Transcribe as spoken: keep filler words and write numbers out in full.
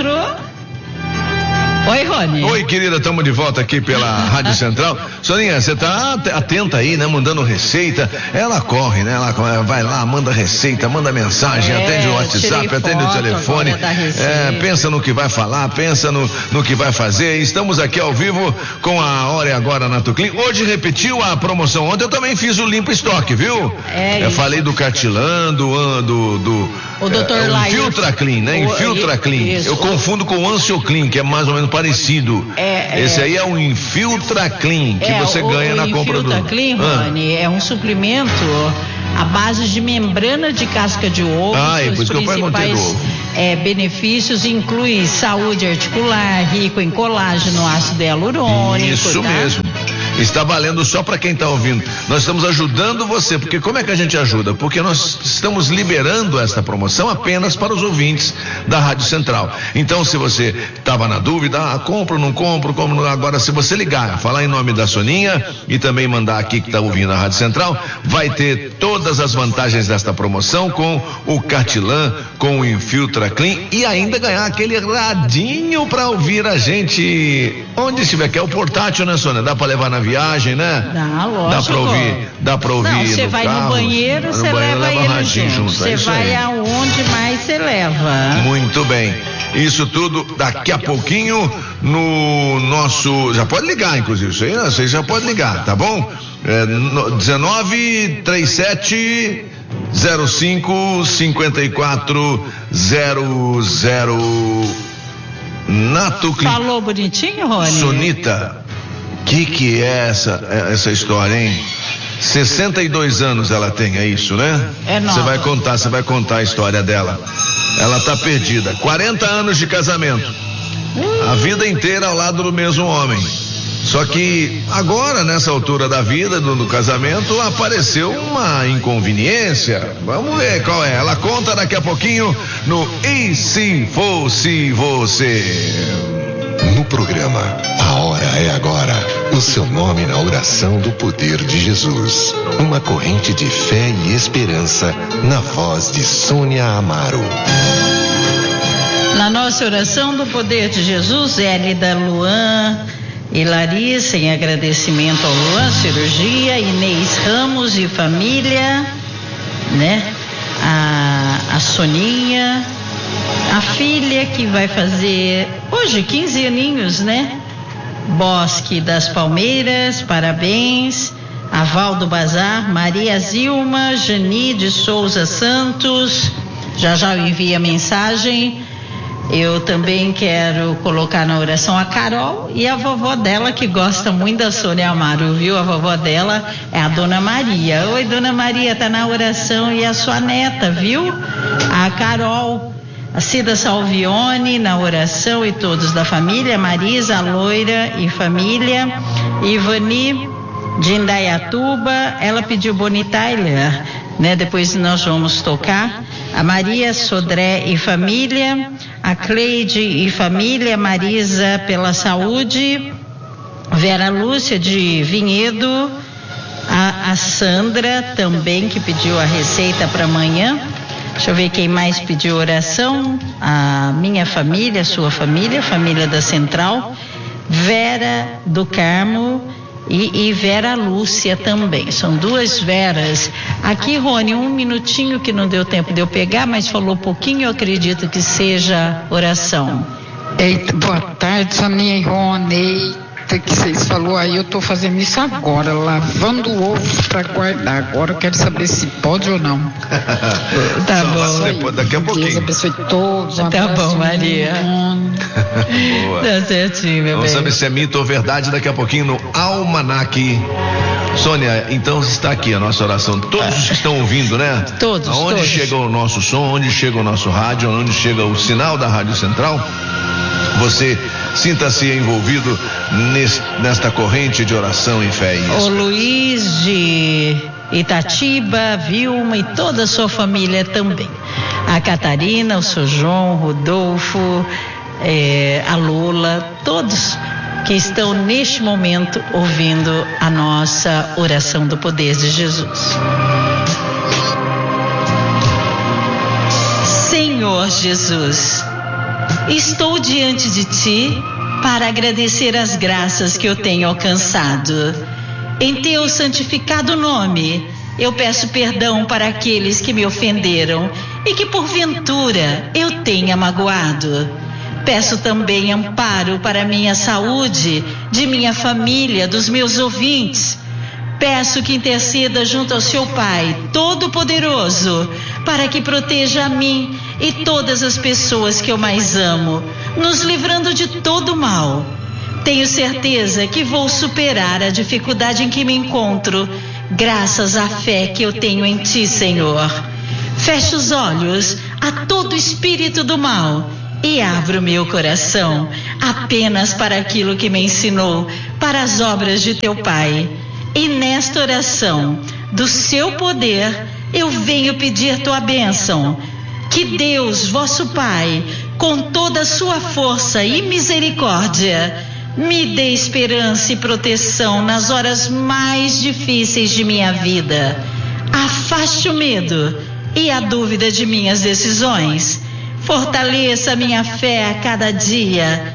quatro. Oi, Rony. Oi, querida, estamos de volta aqui pela Rádio Central. Soninha, você tá atenta aí, né? Mandando receita. Ela corre, né? Ela vai lá, manda receita, manda mensagem, é, atende o WhatsApp, atende o telefone. É, pensa no que vai falar, pensa no, no que vai fazer. Estamos aqui ao vivo com a Hora e Agora na Tuclin. Hoje repetiu a promoção. Ontem eu também fiz o limpo estoque, viu? É, eu falei do Cartilan, do do, do o doutor é, Lair. Infiltra Clean, né? Infiltra Clean. Eu confundo com o Ansioclean, que é mais ou menos parecido. É, Esse é, aí é o Infiltra Clean, que é, você o, ganha o na compra do... Infiltra Clean, Rony, ah. é um suplemento à base de membrana de casca de ovo. Ah, é por isso que eu perguntei do ovo. É, benefícios inclui saúde articular, rico em colágeno, ácido hialurônico. Isso tá? mesmo. Está valendo só para quem está ouvindo. Nós estamos ajudando você, porque como é que a gente ajuda? Porque nós estamos liberando esta promoção apenas para os ouvintes da Rádio Central. Então, se você estava na dúvida, ah, compro, não compro, como não, agora se você ligar, falar em nome da Soninha e também mandar aqui que está ouvindo a Rádio Central, vai ter todas as vantagens desta promoção com o Cartilan, com o Infiltra Clean e ainda ganhar aquele radinho para ouvir a gente onde estiver, que é o portátil, né, Sônia? Dá para levar na viagem, né? Dá, lógico. Dá pra ouvir, dá pra ouvir. Não, você no vai carro, no banheiro, você leva, leva ele junto. Você é vai aí. Aonde mais você leva. Muito bem. Isso tudo daqui a pouquinho no nosso. Já pode ligar, inclusive. Isso aí, né? Você já pode ligar, tá bom? É, no, dezenove, trinta e sete, zero cinco, cinquenta e quatro, zero zero. Nato Clínica. Falou bonitinho, Rony? Sonita. Que que é essa, essa história, hein? sessenta e dois anos ela tem, é isso, né? É nova. Você vai contar, você vai contar a história dela. Ela tá perdida. quarenta anos de casamento. A vida inteira ao lado do mesmo homem. Só que agora, nessa altura da vida, do, do casamento, apareceu uma inconveniência. Vamos ver qual é. Ela conta daqui a pouquinho no E Se Fosse Você. No programa A Hora é Agora, o seu nome na oração do poder de Jesus. Uma corrente de fé e esperança na voz de Sônia Amaro. Na nossa oração do poder de Jesus, Hélida, Luan e Larissa, em agradecimento ao Luan Cirurgia, Inês Ramos e família, né? A, a Soninha, a filha que vai fazer hoje quinze aninhos, né? Bosque das Palmeiras, parabéns. Aval do Bazar, Maria Zilma, Jani de Souza Santos, já já eu envio a mensagem. Eu também quero colocar na oração a Carol e a vovó dela, que gosta muito da Sônia Amaro, viu? A vovó dela é a Dona Maria. Oi, Dona Maria, tá na oração, e a sua neta, viu? A Carol, a Cida Salvione na oração, e todos da família, Marisa, a Loira e família, Ivani de Indaiatuba, ela pediu Bonnie Tyler, né? Depois nós vamos tocar. A Maria Sodré e família, a Cleide e família, Marisa pela saúde, Vera Lúcia de Vinhedo, a, a Sandra também, que pediu a receita para amanhã. Deixa eu ver quem mais pediu oração. A minha família, a sua família, família da Central, Vera do Carmo e, e Vera Lúcia também. São duas Veras. Aqui, Rony, um minutinho que não deu tempo de eu pegar, mas falou pouquinho, eu acredito que seja oração. Eita, boa tarde, Soninha e Rony. Eita, que vocês falou aí, eu tô fazendo isso agora, lavando ovos para guardar. Agora eu quero saber se pode ou não. Tá bom. Depois, daqui a pouquinho. Deus abençoe todos. Um tá bom, Maria. Boa. Tá certinho, meu Vamos bem. saber se é mito ou verdade daqui a pouquinho no Almanac. Sônia, então está aqui a nossa oração. Todos os que estão ouvindo, né? Todos. Aonde todos. chega o nosso som, onde chega o nosso rádio, onde chega o sinal da Rádio Central, você sinta-se envolvido neste, nesta corrente de oração e fé. O Luiz de Itatiba, Vilma e toda a sua família também. A Catarina, o seu João, Rodolfo, é, a Lula, todos que estão neste momento ouvindo a nossa oração do poder de Jesus. Senhor Jesus, Estou diante de ti para agradecer as graças que eu tenho alcançado. Em teu santificado nome, eu peço perdão para aqueles que me ofenderam e que porventura eu tenha magoado. Peço também amparo para minha saúde, de minha família, dos meus ouvintes. Peço que interceda junto ao seu Pai Todo-Poderoso, para que proteja a mim e todas as pessoas que eu mais amo, nos livrando de todo mal. Tenho certeza que vou superar a dificuldade em que me encontro, graças à fé que eu tenho em Ti, Senhor. Fecho os olhos a todo espírito do mal e abro meu coração apenas para aquilo que me ensinou, para as obras de Teu Pai. E nesta oração do Seu poder, eu venho pedir Tua bênção. Que Deus, vosso Pai, com toda a sua força e misericórdia, me dê esperança e proteção nas horas mais difíceis de minha vida. Afaste o medo e a dúvida de minhas decisões. Fortaleça minha fé a cada dia